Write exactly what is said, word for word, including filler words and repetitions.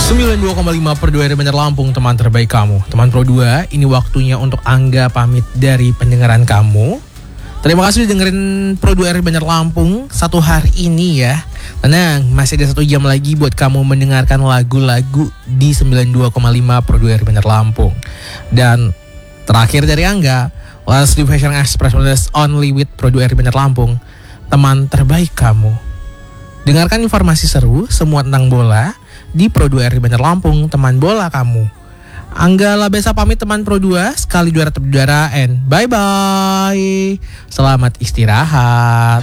sembilan puluh dua koma lima per dua R Banjar Lampung, teman terbaik kamu. Teman Pro dua, ini waktunya untuk Angga pamit dari pendengaran kamu. Terima kasih sudah dengerin Pro dua R Banjar Lampung satu hari ini ya. Tenang, masih ada satu jam lagi buat kamu mendengarkan lagu-lagu di sembilan puluh dua koma lima Pro dua R Banjar Lampung. Dan terakhir dari Angga, Last Division Express only with Pro dua R Banjar Lampung, teman terbaik kamu. Dengarkan informasi seru semua tentang bola di Pro dua R Banjar Lampung, teman bola kamu. Angga Labesa pamit teman Pro dua, sekali juara tetap juara, and bye bye. Selamat istirahat.